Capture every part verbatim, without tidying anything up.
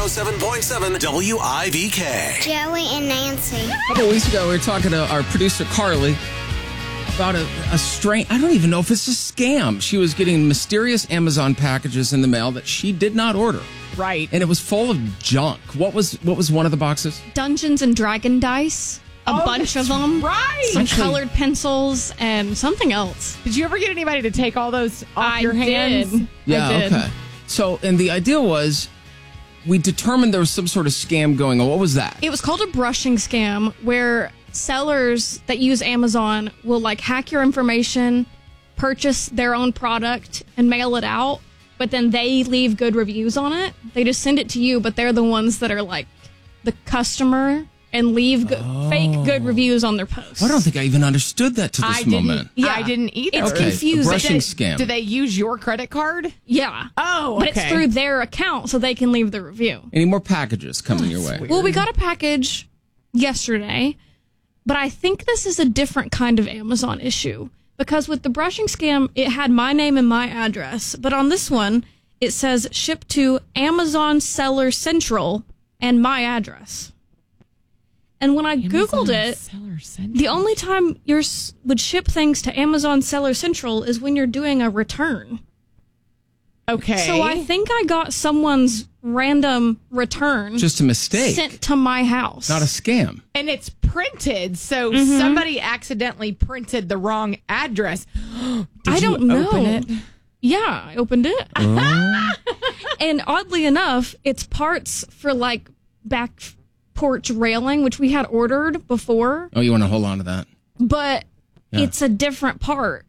oh seven point seven W I V K. Joey and Nancy. A couple weeks ago, we were talking to our producer, Carly, about a, a strange, I don't even know if it's a scam. She was getting mysterious Amazon packages in the mail that she did not order. Right. And it was full of junk. What was what was one of the boxes? Dungeons and Dragon dice. A Oh, bunch of that's them. right. Some Actually- colored pencils and something else. Did you ever get anybody to take all those off I your hands? did. Yeah, I did. okay. So, and the idea was we determined there was some sort of scam going on. What was that? It was called a brushing scam where sellers that use Amazon will like hack your information, purchase their own product and mail it out, but then they leave good reviews on it. They just send it to you, but they're the ones that are like the customer and leave good, Oh. fake good reviews on their posts. I don't think I even understood that to this I didn't. moment. Yeah. I didn't either. It's Okay, confusing. a brushing Did- scam. Do they use your credit card? Yeah. Oh, But it's okay. through their account so they can leave the review. Any more packages coming your way? weird. Well, we got a package yesterday, but I think this is a different kind of Amazon issue because with the brushing scam, it had my name and my address, but on this one, it says ship to Amazon Seller Central and my address. And when I Googled Amazon it, Seller Central. the only time you would ship things to Amazon Seller Central is when you're doing a return. Okay. So I think I got someone's random return Just a mistake. sent to my house. Not a scam. and it's printed, so Mm-hmm. somebody accidentally printed the wrong address. Did I you don't know. open it? Yeah, I opened it. Oh. And oddly enough, it's parts for like back porch railing, which we had ordered before, Oh, you want to hold on to that? but Yeah. it's a different part.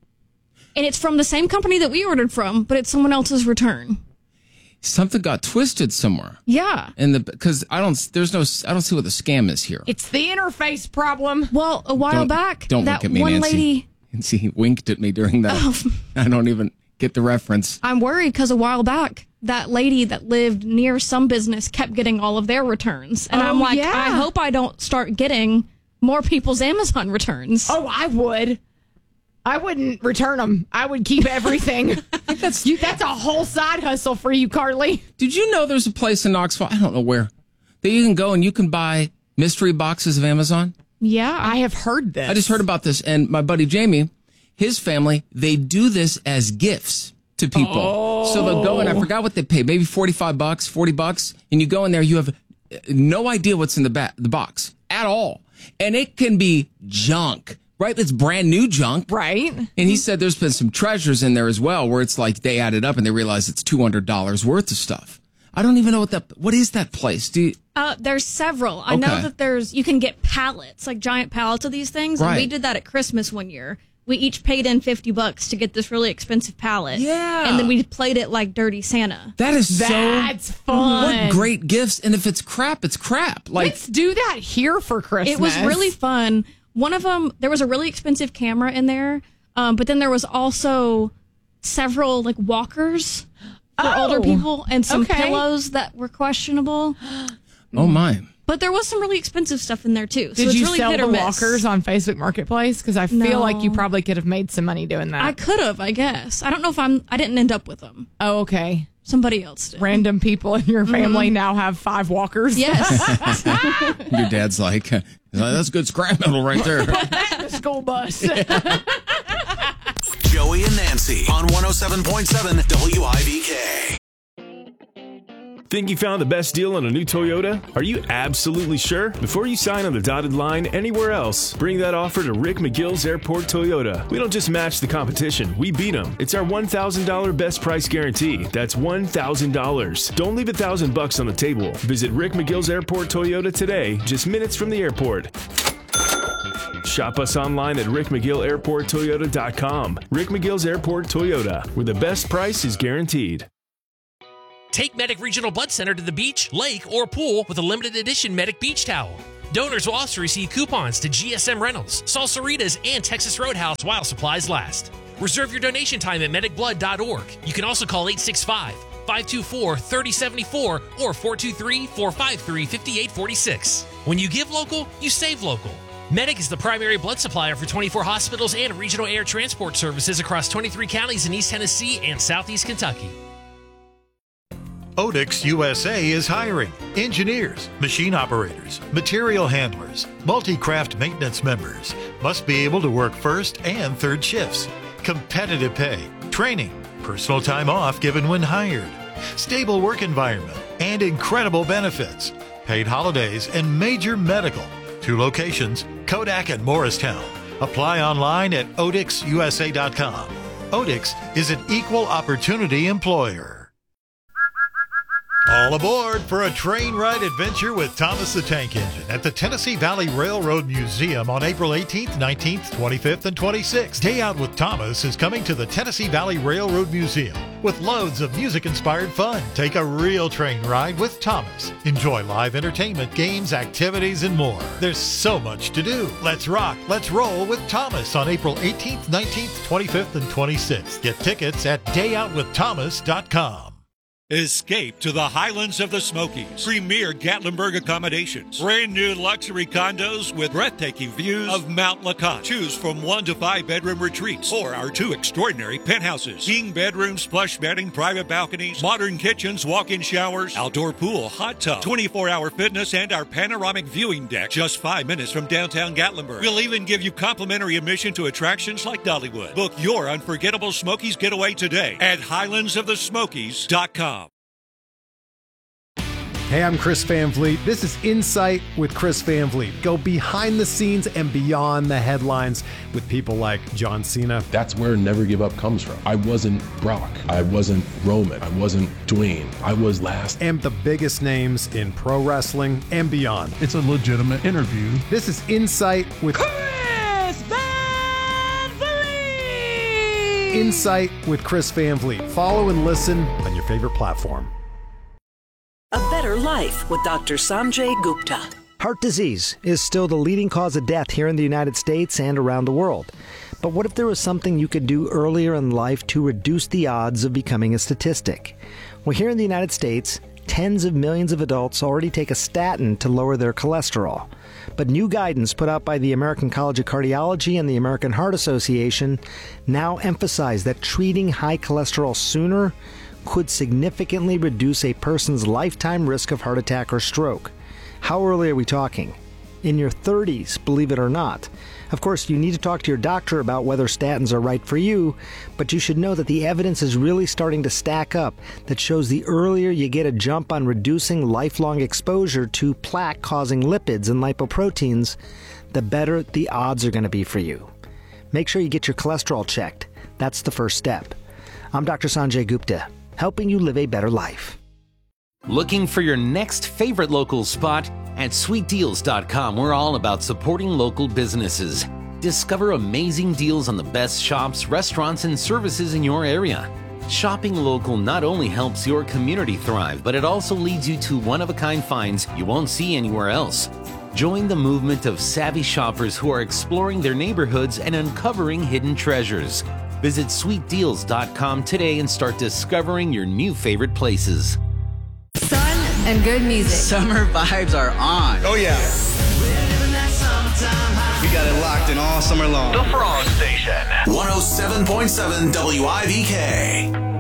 And it's from the same company that we ordered from, but it's someone else's return. Something got twisted somewhere. Yeah. In the because I don't there's no I don't see what the scam is here. It's the interface problem. Well, a while Don't- back, don't that look at me, one Nancy. lady, And see, he winked at me during that. Oh. I don't even get the reference. I'm worried because a while back, that lady that lived near some business kept getting all of their returns. And Oh, I'm like, yeah. I hope I don't start getting more people's Amazon returns. Oh, I would. I wouldn't return them. I would keep everything. that's you. That's a whole side hustle for you, Carly. Did you know there's a place in Knoxville? I don't know where that you can go and you can buy mystery boxes of Amazon. Yeah. I have heard this. I just heard about this, and my buddy Jamie, his family, they do this as gifts to people. So they'll go and I forgot what they pay, maybe forty-five bucks, forty bucks, and you go in there, you have no idea what's in the ba- the box at all, and it can be junk. Right, it's brand new junk. Right. And he said there's been some treasures in there as well, where it's like they added up and they realize it's two hundred dollars worth of stuff. I don't even know what that. What is that place? Do you, Uh, there's several. I Okay. know that there's, you can get pallets, like giant pallets of these things. And we Right. did that at Christmas one year. We each paid in fifty bucks to get this really expensive pallet. Yeah. And then we played it like Dirty Santa. that is That's so. fun. What great gifts! And if it's crap, it's crap. Like Let's do that here for Christmas. It was really fun. One of them, there was a really expensive camera in there, um, but then there was also several like walkers for Oh, older people and some okay. pillows that were questionable. oh my. But there was some really expensive stuff in there too. So Did it's you really sell hit the or miss. walkers on Facebook Marketplace? Because I feel No. like you probably could have made some money doing that. I could have, I guess. I don't know if I'm. I didn't end up with them. oh, okay. Somebody else did. Random people in your family now have five walkers. Yes. Your dad's like, he's like, that's good scrap metal right there. The school bus. Joey and Nancy on one oh seven point seven W I V K. Think you found the best deal on a new Toyota? Are you absolutely sure? Before you sign on the dotted line anywhere else, bring that offer to Rick McGill's Airport Toyota. We don't just match the competition, we beat them. It's our one thousand dollars best price guarantee. That's one thousand dollars. Don't leave a thousand bucks on the table. Visit Rick McGill's Airport Toyota today, just minutes from the airport. Shop us online at rick mcgill airport toyota dot com. Rick McGill's Airport Toyota, where the best price is guaranteed. Take Medic Regional Blood Center to the beach, lake, or pool with a limited edition Medic Beach Towel. Donors will also receive coupons to G S M Rentals, Salsaritas, and Texas Roadhouse while supplies last. Reserve your donation time at medic blood dot org. You can also call eight six five, five two four, three oh seven four or four two three, four five three, five eight four six. When you give local, you save local. Medic is the primary blood supplier for twenty-four hospitals and regional air transport services across twenty-three counties in East Tennessee and Southeast Kentucky. Odix U S A is hiring engineers, machine operators, material handlers, multi-craft maintenance members. Must be able to work first and third shifts. Competitive pay, training, personal time off given when hired, stable work environment, and incredible benefits. Paid holidays and major medical. Two locations, Kodak and Morristown. Apply online at odix u s a dot com. Odix is an equal opportunity employer. All aboard for a train ride adventure with Thomas the Tank Engine at the Tennessee Valley Railroad Museum on April eighteenth, nineteenth, twenty-fifth, and twenty-sixth. Day Out with Thomas is coming to the Tennessee Valley Railroad Museum with loads of music-inspired fun. Take a real train ride with Thomas. Enjoy live entertainment, games, activities, and more. There's so much to do. Let's rock, let's roll with Thomas on April eighteenth, nineteenth, twenty-fifth, and twenty-sixth. Get tickets at day out with thomas dot com. Escape to the Highlands of the Smokies. Premier Gatlinburg accommodations. Brand new luxury condos with breathtaking views of Mount LeConte. Choose from one to five bedroom retreats or our two extraordinary penthouses. King bedrooms, plush bedding, private balconies, modern kitchens, walk-in showers, outdoor pool, hot tub, twenty-four hour fitness, and our panoramic viewing deck. Just five minutes from downtown Gatlinburg. We'll even give you complimentary admission to attractions like Dollywood. Book your unforgettable Smokies getaway today at highlands of the smokies dot com. Hey, I'm Chris Van Vliet. This is Insight with Chris Van Vliet. Go behind the scenes and beyond the headlines with people like John Cena. That's where Never Give Up comes from. I wasn't Brock. I wasn't Roman. I wasn't Dwayne. I was last. And the biggest names in pro wrestling and beyond. It's a legitimate interview. This is Insight with Chris Van Vliet. Insight with Chris Van Vliet. Follow and listen on your favorite platform. A Better Life with Doctor Sanjay Gupta. Heart disease is still the leading cause of death here in the United States and around the world. But what if there was something you could do earlier in life to reduce the odds of becoming a statistic? Well, here in the United States, tens of millions of adults already take a statin to lower their cholesterol. But new guidance put out by the American College of Cardiology and the American Heart Association now emphasize that treating high cholesterol sooner could significantly reduce a person's lifetime risk of heart attack or stroke. How early are we talking? In your thirties, believe it or not. Of course, you need to talk to your doctor about whether statins are right for you, but you should know that the evidence is really starting to stack up that shows the earlier you get a jump on reducing lifelong exposure to plaque-causing lipids and lipoproteins, the better the odds are going to be for you. Make sure you get your cholesterol checked. That's the first step. I'm Doctor Sanjay Gupta, helping you live a better life. Looking for your next favorite local spot? At sweet deals dot com, we're all about supporting local businesses. Discover amazing deals on the best shops, restaurants, and services in your area. Shopping local not only helps your community thrive, but it also leads you to one-of-a-kind finds you won't see anywhere else. Join the movement of savvy shoppers who are exploring their neighborhoods and uncovering hidden treasures. Visit sweet deals dot com today and start discovering your new favorite places. Sun and good music. Summer vibes are on. Oh, yeah. We got it locked in all summer long. The Frog Station. one oh seven point seven W I V K.